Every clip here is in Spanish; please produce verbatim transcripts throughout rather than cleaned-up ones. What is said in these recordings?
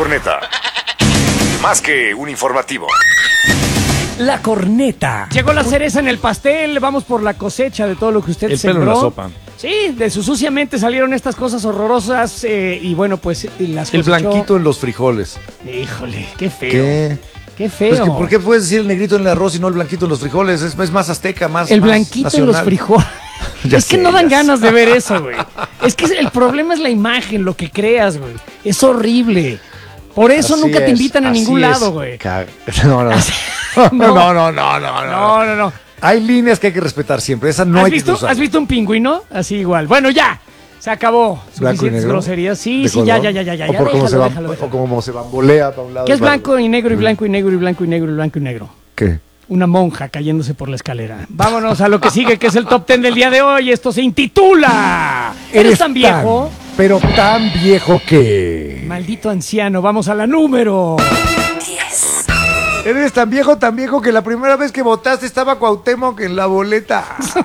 corneta. Más que un informativo. La corneta. Llegó la cereza en el pastel, vamos por la cosecha de todo lo que usted El sembró. pelo en la sopa. Sí, de su sucia mente salieron estas cosas horrorosas eh, y bueno, pues las El cosechó. blanquito en los frijoles. Híjole, qué feo. ¿Qué? Qué feo. Pues que, ¿por qué puedes decir el negrito en el arroz y no el blanquito en los frijoles? Es, es más azteca, más El más blanquito nacional. en los frijoles. Ya es que sé, no dan ya ganas sé. de ver eso, güey. Es que el problema es la imagen, lo que creas, güey. Es horrible. Por eso Así nunca te es, invitan a así ningún es. lado, güey. Ca- No, no. No. no, no, no, no, no, No, no, no. Hay líneas que hay que respetar siempre. Esa no ¿Has hay visto, que cruzar. ¿Has visto un pingüino? Así igual. Bueno, ya. Se acabó. Blanco y Suficientes negro. groserías. Sí, ¿De sí, ya, color? ya, ya, ya. O ya, por cómo déjalo, se va, déjalo, déjalo. o como se bambolea para un lado. ¿Qué es para- blanco y negro y blanco y negro y blanco y negro y blanco y negro? ¿Qué? Una monja cayéndose por la escalera. Vámonos a lo que sigue, que es el top ten del día de hoy. Esto se intitula ¿Eres tan viejo? Pero tan viejo que... Maldito anciano. Vamos a la número diez. Eres tan viejo, tan viejo que la primera vez que votaste estaba Cuauhtémoc en la boleta.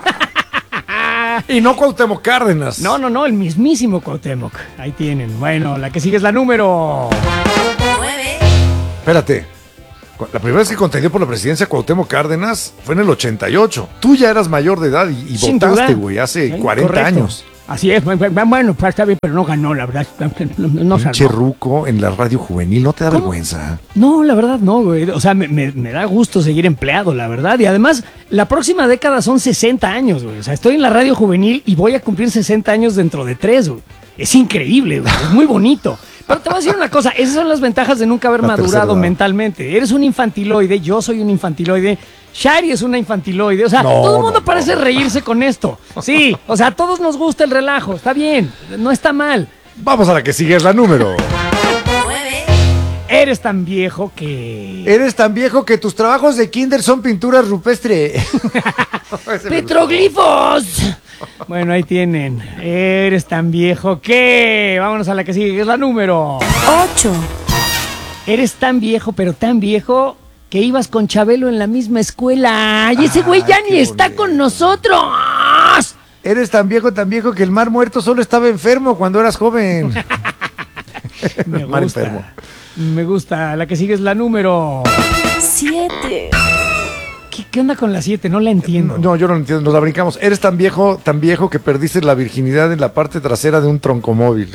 Y no Cuauhtémoc Cárdenas. No, no, no, el mismísimo Cuauhtémoc. Ahí tienen. Bueno, la que sigue es la número nueve. Espérate. La primera vez que contendió por la presidencia Cuauhtémoc Cárdenas fue en el ochenta y ocho. Tú ya eras mayor de edad y, y Sin votaste, duda. güey, hace Sí, cuarenta correcto. años. Así es. Bueno, pues está bien, pero no ganó, la verdad. No, no Pinche salvó. ruco en la radio juvenil, ¿no te da ¿Cómo? vergüenza? No, la verdad no, güey. O sea, me, me- me da gusto seguir empleado, la verdad. Y además, la próxima década son sesenta años, güey. O sea, estoy en la radio juvenil y voy a cumplir sesenta años dentro de tres, güey. Es increíble, güey. Es muy bonito. Pero te voy a decir una cosa, esas son las ventajas de nunca haber La tercera madurado edad. mentalmente. Eres un infantiloide, yo soy un infantiloide, Shari es una infantiloide. O sea, No, todo el mundo no, parece no. reírse con esto. Sí, o sea, a todos nos gusta el relajo, está bien, no está mal. Vamos a la que sigue, es la número. nueve. Eres tan viejo que... Eres tan viejo que tus trabajos de kinder son pintura rupestre. ¡Petroglifos! Bueno, ahí tienen. Eres tan viejo que... Vámonos a la que sigue, que es la número. ocho. Eres tan viejo, pero tan viejo, que ibas con Chabelo en la misma escuela. Y ese güey ya Ay, ni qué está bonito. con nosotros. Eres tan viejo, tan viejo que el mar muerto solo estaba enfermo cuando eras joven. Me Mar gusta. enfermo. Me gusta. La que sigue es la número... siete. ¿Qué, qué onda con la siete? No la entiendo. No, yo no lo entiendo, nos la brincamos. Eres tan viejo, tan viejo que perdiste la virginidad en la parte trasera de un troncomóvil.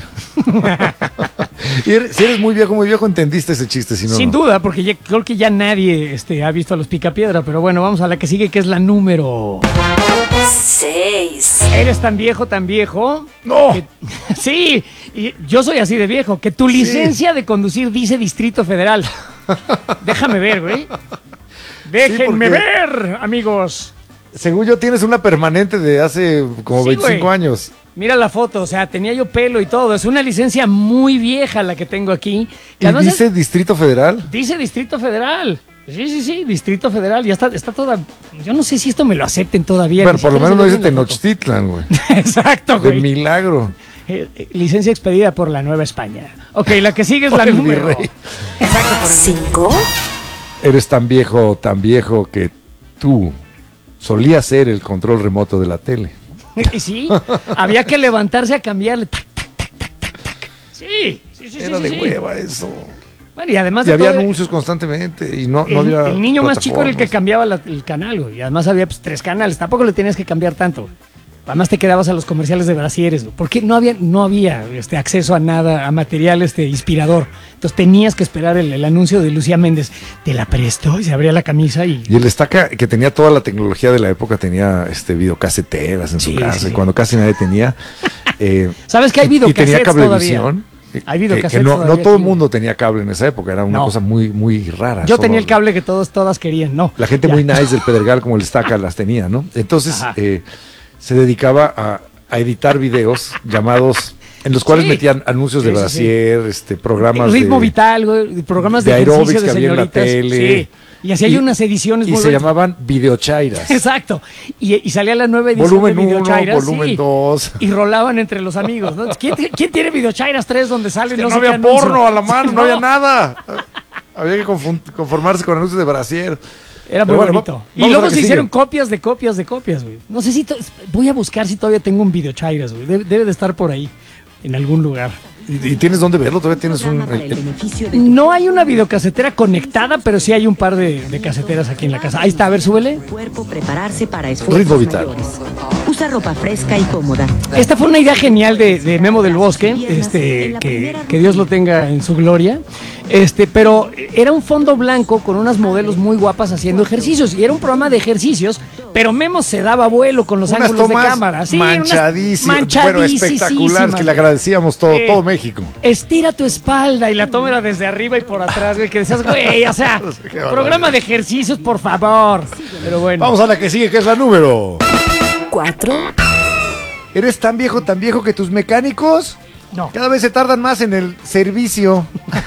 Y eres- si eres muy viejo, muy viejo, entendiste ese chiste, si no. Sin no. duda, porque ya- creo que ya nadie este, ha visto a los Picapiedra. Pero bueno, vamos a la que sigue, que es la número... seis. Eres tan viejo, tan viejo. ¡No! que- sí, y yo soy así de viejo. Que tu licencia de conducir dice Distrito Federal. Déjame ver, güey. Déjenme porque- ver, amigos. Según yo, tienes una permanente de hace como Sí, veinticinco güey. años. Mira la foto, o sea, tenía yo pelo y todo. Es una licencia muy vieja la que tengo aquí. Que ¿Y además es- dice Distrito Federal? dice Distrito Federal. Sí, sí, sí, Distrito Federal. Ya está, está toda. Yo no sé si esto me lo acepten todavía. Bueno, ni por lo siquiera menos no se dice ve bien la foto. Tenochtitlan, güey. Exacto, De güey. milagro. Eh, eh, licencia expedida por la Nueva España. Ok, la que sigue es la Por el número. virrey. cinco. Eres tan viejo, tan viejo que tú solías ser el control remoto de la tele. Y sí, había que levantarse a cambiarle. Tac, tac, tac, tac, tac, tac. Sí, sí, sí. Era sí, de sí. hueva eso. Bueno, y además Y de había todo, anuncios constantemente y no, el, no había el niño más chico era el que plataformas. cambiaba la- el canal, güey. Y además había pues, tres canales. Tampoco le tenías que cambiar tanto. Además te quedabas a los comerciales de brasieres, güey, porque no había, no había este, acceso a nada, a material este, inspirador. Entonces tenías que esperar el, el anuncio de Lucía Méndez. Te la prestó y se abría la camisa y... Y el estaca, que tenía toda la tecnología de la época, tenía este videocaseteras en Sí, su casa, sí. y cuando casi nadie tenía. eh, ¿Sabes que hay y- Y tenía videocassettes cablevisión. todavía? eh, Hay que- videocassettes que no, no todavía todo el aquí. mundo tenía cable en esa época, era una No. cosa muy, muy rara. Yo Solo tenía el cable que todos, todas querían, no. La gente Ya. muy nice del Pedregal, como el estaca, las tenía, ¿no? Entonces Ajá. eh, se dedicaba a, a editar videos llamados, en los cuales Sí. metían anuncios de Sí, sí, sí. brasier, este, programas Ritmo de, vital, güey, programas de, de ejercicio aeróbics de que había en la señoritas. tele. Sí. Y así hay unas ediciones y muy se buenas. llamaban videochairas. Exacto. Y, y salía la nueva edición Volumen de uno, Videochairas. volumen sí. dos. Y rolaban entre los amigos, ¿no? ¿Quién, ti- quién tiene Videochairas tres donde sale Que no, no, sé qué había anuncio? porno a la mano, Sí, no había nada. Había que confun- conformarse con anuncios de brasier. Era muy Pero bueno, bonito. va- Y vamos a luego la que se hicieron sigue. copias de copias de copias, güey. No sé si... to- Voy a buscar si todavía tengo un Videochairas, güey. Debe, debe de estar por ahí, en algún lugar. ¿Y, y tienes dónde verlo? ¿Todavía tienes un...? Para el eh, beneficio de No hay una videocasetera conectada, pero sí hay un par de, de caseteras aquí en la casa. Ahí está, a ver, súbele. tu cuerpo prepararse para Ritmo esfuerzos vital. mayores. Usa ropa fresca y cómoda. Esta fue una idea genial de, de Memo del Bosque, este, que, que Dios lo tenga en su gloria. Este, pero era un fondo blanco con unas modelos muy guapas haciendo ejercicios. Y era un programa de ejercicios, pero Memo se daba vuelo con los unas ángulos de tomas cámara. Sí, unas manchadísimas, bueno, espectaculares, que le agradecíamos todo, Eh, todo México. Estira tu espalda y la toma era desde arriba y por atrás, güey, que decías, güey, o sea, Qué barbaridad. programa de ejercicios, por favor. Pero bueno. Vamos a la que sigue, que es la número. cuatro, ¿Eres tan viejo, tan viejo que tus mecánicos No. cada vez se tardan más en el servicio?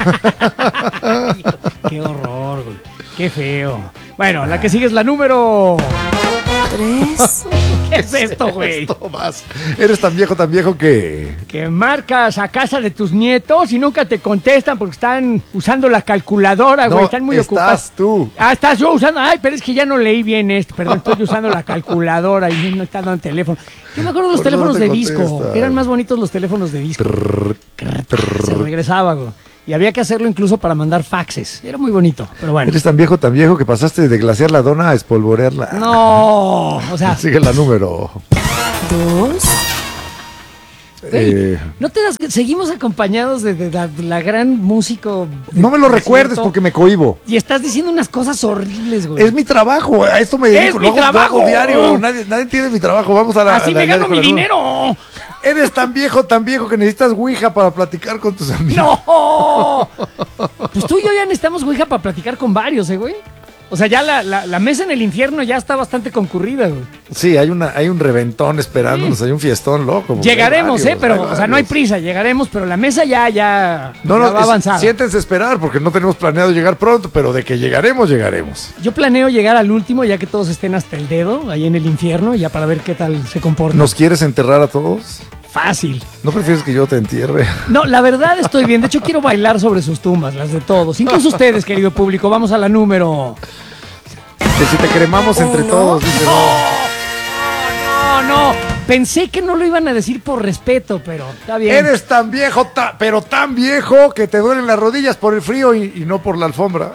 Qué horror, güey. Qué feo. Bueno, la que sigue es la número. tres, ¿Qué es esto, güey? Esto más. Eres tan viejo, tan viejo que... Que marcas a casa de tus nietos y nunca te contestan porque están usando la calculadora, güey. No, Están muy estás ocupados. tú. Ah, estás yo usando. Ay, pero es que ya no leí bien esto. Perdón, estoy usando la calculadora y no está dando el teléfono. Yo me acuerdo de los ¿Por qué no teléfonos te de disco. contesta? Eran más bonitos los teléfonos de disco. Se regresaba, güey. Y había que hacerlo incluso para mandar faxes. Era muy bonito, pero bueno. Eres tan viejo, tan viejo que pasaste de glasear la dona a espolvorearla. No, o sea, Sigue la número. dos, güey, Eh, no te das que seguimos acompañados de, de la, la gran músico. de- no me lo de recuerdes cierto, porque me cohibo. Y estás diciendo unas cosas horribles, güey. Es mi trabajo, a esto me dedico. mi lo hago- lo hago trabajo! diario. Nadie, nadie entiende mi trabajo. Vamos a la. Así a la me idea gano de mi con la número. dinero. Eres tan viejo, tan viejo que necesitas Ouija para platicar con tus amigos. ¡No! Pues tú y yo ya necesitamos Ouija para platicar con varios, ¿eh, güey? O sea, ya la, la, la mesa en el infierno ya está bastante concurrida, güey. Sí, hay una, hay un reventón esperándonos, hay un fiestón loco. porque Llegaremos, hay ¿eh? varios, Pero, hay o sea, no hay varios. prisa, llegaremos, pero la mesa ya, ya, No, ya no, va es- avanzada. siéntense a esperar porque no tenemos planeado llegar pronto, pero de que llegaremos, llegaremos. Yo planeo llegar al último, ya que todos estén hasta el dedo, ahí en el infierno, ya para ver qué tal se comporta. ¿Nos quieres enterrar a todos? Fácil. ¿No prefieres que yo te entierre? No, la verdad estoy bien. De hecho, quiero bailar sobre sus tumbas, las de todos. Incluso ustedes, querido público. Vamos a la número. Que si te cremamos entre Uno. todos, dice No, no. Pensé que no lo iban a decir por respeto, pero está no. bien. Eres tan viejo, ta- pero tan viejo que te duelen las rodillas por el frío y, y no por la alfombra.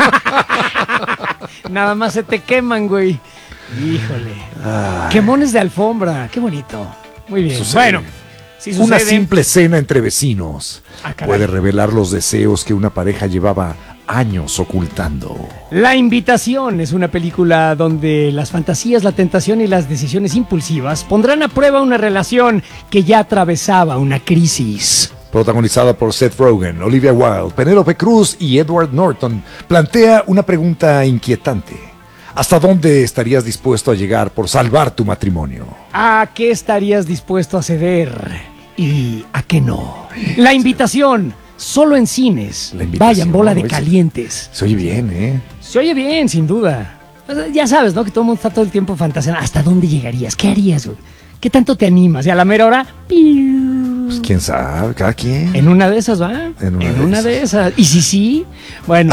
Nada más se te queman, güey. Híjole. Quemones de alfombra. Qué bonito. Muy bien. Sucede. Bueno, si sucede, Una simple cena entre vecinos Ah, caray. puede revelar los deseos que una pareja llevaba años ocultando. La Invitación es una película donde las fantasías, la tentación y las decisiones impulsivas pondrán a prueba una relación que ya atravesaba una crisis. Protagonizada por Seth Rogen, Olivia Wilde, Penélope Cruz y Edward Norton, plantea una pregunta inquietante. ¿Hasta dónde estarías dispuesto a llegar por salvar tu matrimonio? ¿A qué estarías dispuesto a ceder y a qué no? La Invitación, solo en cines. La Invitación, Vayan, bola de oye. calientes. Se oye bien, ¿eh? Se oye bien, sin duda. O sea, ya sabes, ¿no? Que todo el mundo está todo el tiempo fantaseando. ¿Hasta dónde llegarías? ¿Qué harías, güey? ¿Qué tanto te animas? Y a la mera hora, ¡piu! Pues quién sabe, cada quien. En una de esas, ¿va? En una de una esas. de esas. ¿Y si sí? Bueno,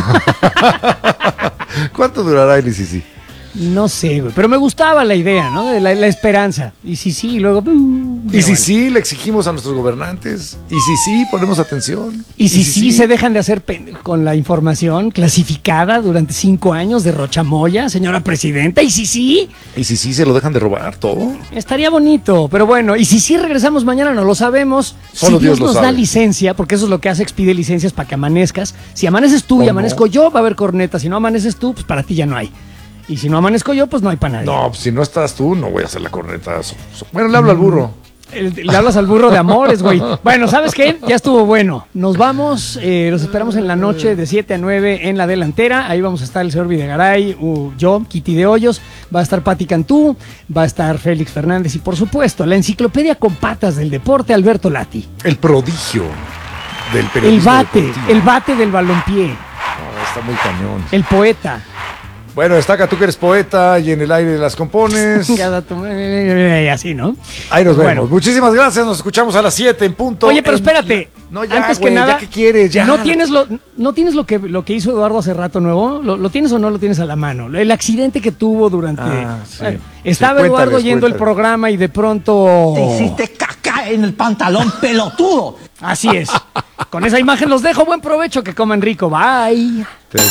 ¿Cuánto durará el I C C? no sé, güey. Pero me gustaba la idea, ¿no? De la, la esperanza. Y si sí, y luego... ¿Y si sí le exigimos a nuestros gobernantes? ¿Y si sí ponemos atención? Y si sí, se dejan de hacer pen- con la información clasificada durante cinco años de Rochamoya, señora presidenta. Y si sí, ¿Y si sí se lo dejan de robar todo? estaría bonito. Pero bueno, y si sí regresamos mañana, no lo sabemos. Solo si Dios, Dios lo nos da sabe. licencia, porque eso es lo que hace, expide licencias para que amanezcas. Si amaneces tú ¿O y no? amanezco yo, va a haber corneta. Si no amaneces tú, pues para ti ya no hay. Y si no amanezco yo, pues no hay para nadie. No, pues si no estás tú, no voy a hacer la corneta. So- so- Bueno, le hablo al burro. El- le hablas al burro de amores, güey. Bueno, ¿sabes qué? Ya estuvo bueno. Nos vamos, eh, los esperamos en la noche de siete a nueve en la delantera. Ahí vamos a estar el señor Videgaray, uh, yo, Kitty de Hoyos, va a estar Pati Cantú, va a estar Félix Fernández y por supuesto la enciclopedia con patas del deporte, Alberto Lati. El prodigio del El periodismo bate, deportivo. el bate del balompié, No, está muy cañón. el poeta. Bueno, destaca tú que eres poeta y en el aire las compones. Cada tu- eh, Así, ¿no? Ahí nos vemos. Bueno. Muchísimas gracias. Nos escuchamos a las siete en punto. Oye, pero en- espérate. No, ya, Antes güey, que nada, ya que quieres, ya. ¿no tienes lo, no tienes lo que lo que hizo Eduardo hace rato nuevo? ¿Lo, lo tienes o no lo tienes a la mano? El accidente que tuvo durante. Ah, sí. Bueno, Sí, estaba cuéntales, Eduardo yendo el cuéntales. programa y de pronto. Te hiciste caca en el pantalón, pelotudo. Así es. Con esa imagen los dejo. Buen provecho, que coman rico. Bye.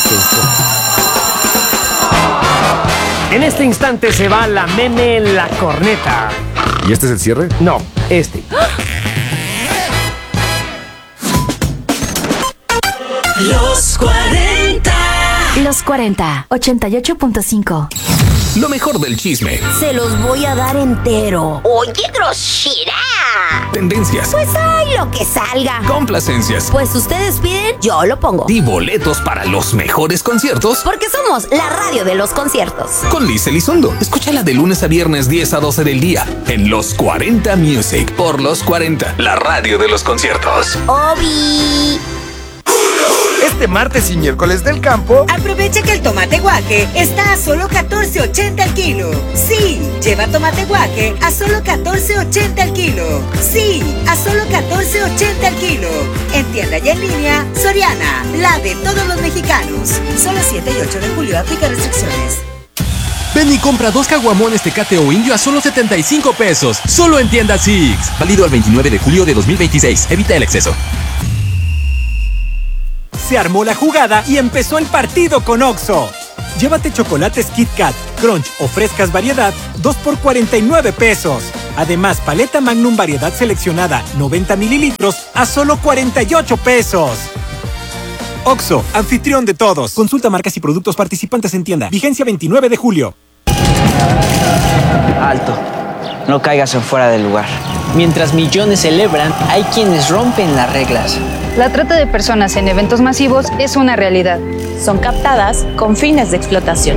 En este instante se va la meme la corneta. ¿Y este es el cierre? No, este. Los cuarenta. Los cuarenta, ochenta y ocho punto cinco. Lo mejor del chisme. Se los voy a dar entero. Oye, grosera. Tendencias. Pues hay lo que salga. Complacencias. Pues ustedes piden, yo lo pongo. Y boletos para los mejores conciertos. Porque somos la radio de los conciertos. Con Liz Elizondo. Escúchala de lunes a viernes diez a doce del día. En Los cuarenta Music. Por Los cuarenta. La radio de los conciertos. Obi. Este martes y miércoles del campo, aprovecha que el tomate guaje está a solo catorce ochenta el kilo. Sí, lleva tomate guaje a solo catorce ochenta el kilo. Sí, a solo catorce ochenta el kilo. En tienda y en línea, Soriana, la de todos los mexicanos. Solo siete y ocho de julio, aplica restricciones. Ven y compra dos caguamones Tecate o Indio a solo setenta y cinco pesos. Solo en tienda Six. Válido al veintinueve de julio de dos mil veintiséis. Evita el exceso. Se armó la jugada y empezó el partido con Oxxo. Llévate chocolates Kit Kat, Crunch o frescas variedad, dos por cuarenta y nueve pesos. Además, paleta Magnum variedad seleccionada, noventa mililitros, a solo cuarenta y ocho pesos. Oxxo, anfitrión de todos. Consulta marcas y productos participantes en tienda. Vigencia veintinueve de julio. Alto. No caigas en fuera del lugar. Mientras millones celebran, hay quienes rompen las reglas. La trata de personas en eventos masivos es una realidad. Son captadas con fines de explotación.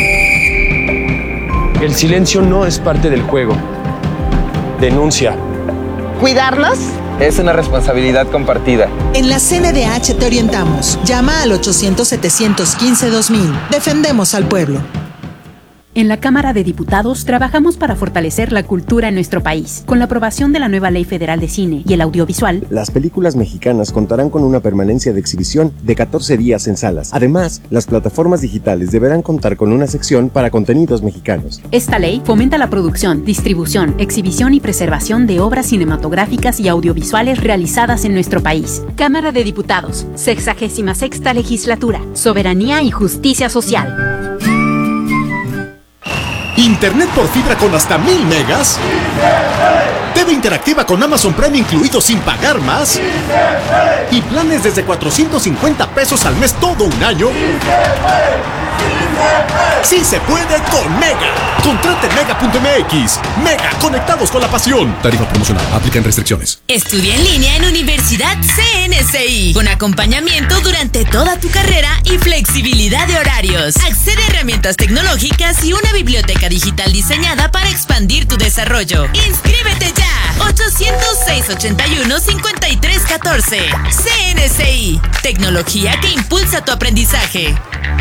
El silencio no es parte del juego. Denuncia. ¿Cuidarlos? Es una responsabilidad compartida. En la C N D H te orientamos. Llama al ochocientos, setecientos quince, dos mil. Defendemos al pueblo. En la Cámara de Diputados trabajamos para fortalecer la cultura en nuestro país. Con la aprobación de la nueva Ley Federal de Cine y el Audiovisual, las películas mexicanas contarán con una permanencia de exhibición de catorce días en salas. Además, las plataformas digitales deberán contar con una sección para contenidos mexicanos. Esta ley fomenta la producción, distribución, exhibición y preservación de obras cinematográficas y audiovisuales realizadas en nuestro país. Cámara de Diputados, sexagésima sexta Legislatura, Soberanía y Justicia Social. Internet por fibra con hasta mil megas. T V interactiva con Amazon Prime incluido sin pagar más. Y planes desde cuatrocientos cincuenta pesos al mes todo un año. Sí se puede con Mega. Contrate mega punto m x. Mega, conectados con la pasión. Tarifa promocional. Aplican restricciones. Estudia en línea en Universidad C N C I. Con acompañamiento durante toda tu carrera y flexibilidad de horarios. Accede a herramientas tecnológicas y una biblioteca digital diseñada para expandir tu desarrollo. ¡Inscríbete ya! ochocientos, seiscientos ochenta y uno, cincuenta y tres catorce. C N C I. Tecnología que impulsa tu aprendizaje.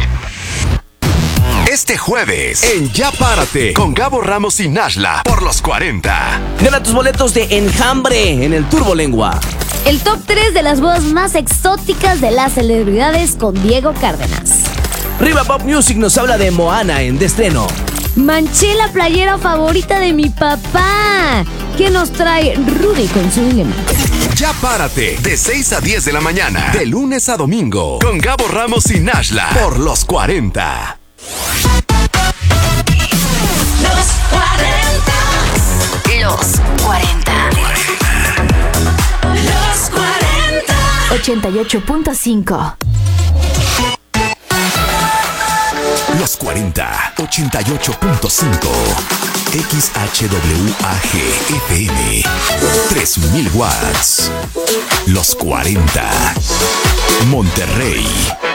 Este jueves, en Ya Párate, con Gabo Ramos y Nashla, por Los cuarenta. Gana tus boletos de Enjambre en el Turbo Lengua. El top tres de las bodas más exóticas de las celebridades con Diego Cárdenas. Riva Pop Music nos habla de Moana en de estreno. Manché la playera favorita de mi papá. ¿Qué nos trae Rudy con su dilema? Ya Párate, de seis a diez de la mañana, de lunes a domingo, con Gabo Ramos y Nashla, por Los cuarenta. Los cuarenta. Los cuarenta. Los cuarenta. ochenta y ocho punto cinco. Los cuarenta, ochenta y ocho punto cinco. X H W A G F M. tres mil watts. Los cuarenta. Monterrey.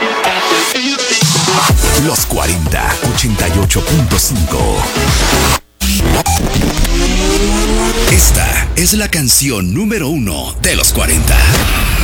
Los cuarenta, ochenta y ocho punto cinco. Esta es la canción número uno de Los cuarenta.